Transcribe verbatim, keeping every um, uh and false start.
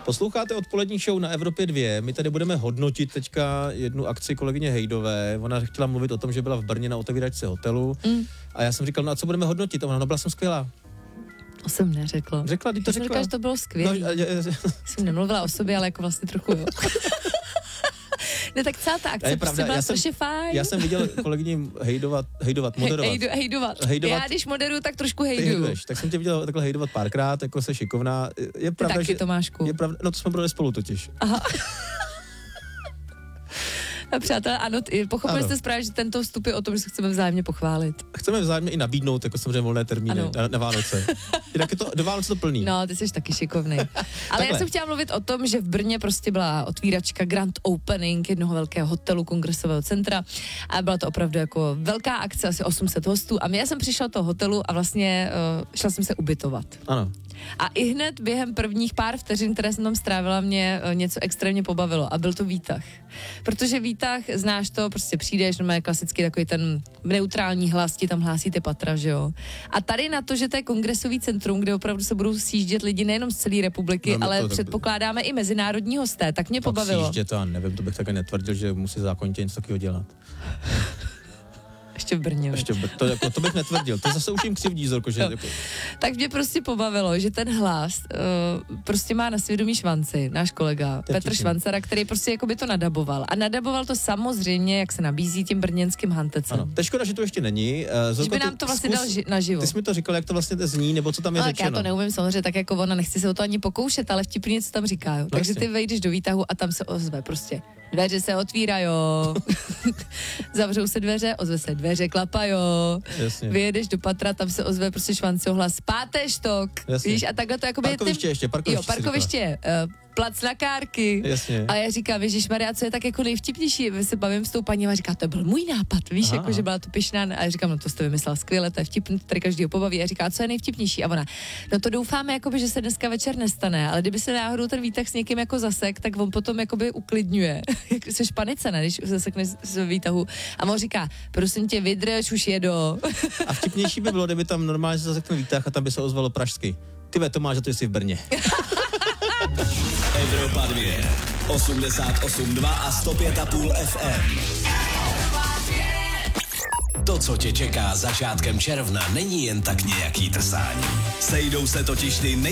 Posloucháte odpolední show na Evropě dva. My tady budeme hodnotit teďka jednu akci kolegyně Hejdové. Ona chtěla mluvit o tom, že byla v Brně na otevíračce hotelu. Mm. A já jsem říkal, no a co budeme hodnotit? A ona, no byla jsem skvělá. To jsem neřekla. Řekla, ty to já řekla. jsem říkala, že to bylo skvělé. No, jsem nemluvila o sobě, ale jako vlastně trochu, jo. Ne, tak celá ta akce prostě byla strašně fajn. Já jsem viděl kolegyni hejdovat, hejdovat, moderovat. Hejdu, hejdovat. hejdovat. Já když moderuju, tak trošku hejduju. Tak jsem tě viděl takhle hejdovat párkrát, jako se šikovná. Je Ty pravda, taky, že, Tomášku. Je pravda, no to jsme byli spolu totiž. Aha. A přátelé, ano, pochopili ano. jste správně, že tento vstup je o tom, že se chceme vzájemně pochválit. Chceme vzájemně i nabídnout, jako samozřejmě volné termíny na, na Vánoce. Jinak je to, do Vánoce to plný. No, ty jsi taky šikovný. Ale Takhle. Já jsem chtěla mluvit o tom, že v Brně prostě byla otvíračka, grand opening jednoho velkého hotelu, kongresového centra a byla to opravdu jako velká akce, asi osm set hostů a já jsem přišla do toho hotelu a vlastně uh, šla jsem se ubytovat. Ano. A i hned během prvních pár vteřin, které jsem tam strávila, mě něco extrémně pobavilo a byl to výtah. Protože výtah, znáš to, prostě přijdeš, no má klasicky takový ten neutrální hlas, ti tam hlásí ty patra, že jo. A tady na to, že to je kongresový centrum, kde opravdu se budou sjíždět lidi nejenom z celé republiky, no, ale to, předpokládáme i mezinárodní hosté, tak mě pobavilo. Sjíždět, to nevím, to bych také netvrdil, že musí zákonitě něco takového dělat. Ještě v Brně. Ještě v Brně. To, jako, to bych netvrdil. To zase už jim křivdí, Zorko, že... No. Jako... Tak mě prostě pobavilo, že ten hlas uh, prostě má na svědomí Švanci, náš kolega Petr Švancera, který prostě jako by to nadaboval. A nadaboval to samozřejmě, jak se nabízí tím brněnským hantecem. Ano, to je škoda, že to ještě není. Uh, Zorko, že by nám to vlastně zkus, dal ži- naživo. Ty jsi mi to říkal, jak to vlastně zní, nebo co tam je no, řečeno. Já to neumím samozřejmě tak jako ona, nechci se o to ani pokoušet, ale vtipně co tam říká. Jo. No, takže jasně. Ty vejdeš do výtahu a tam se ozve prostě. Dveře se otvírají, zavřou se dveře, ozve se dveře, klapají. Jasně. Vyjedeš do patra, tam se ozve prostě Švanceho hlas. Páté štok, víš, a takhle to jakoby... Parkoviště ty... ještě, parkoviště. Jo, parkoviště, uh, plac na kárky. Jasně. A já říkám, ježišmarja, co je tak jako nejvtipnější, my se bavím s tou paní a říká, to byl můj nápad, víš, aha, jako, že byla to pyšná. A já říkám, no to jste vymyslela skvěle, to je vtipný, tady každýho pobaví. A říká, co je nejvtipnější? A ona, no to doufáme, jakoby, že se dneska večer nestane, ale kdyby se náhodou ten výtah s někým jako zasek, tak on potom jakoby uklidňuje. Jsi panice, ne, když se sekneš z výtahu. A on říká, prosím tě, vydrž, už jedo. A vtipnější by bylo, kdyby tam normálně se zasekne výtah a tam by se ozvalo pražsky. Ty ve, to máš, že to jsi v Brně. Evropa dva, osmdesát osm dva a sto pět a půl F M. To, co tě čeká začátkem června, není jen tak nějaký trsání. Sejdou se totiž ty nej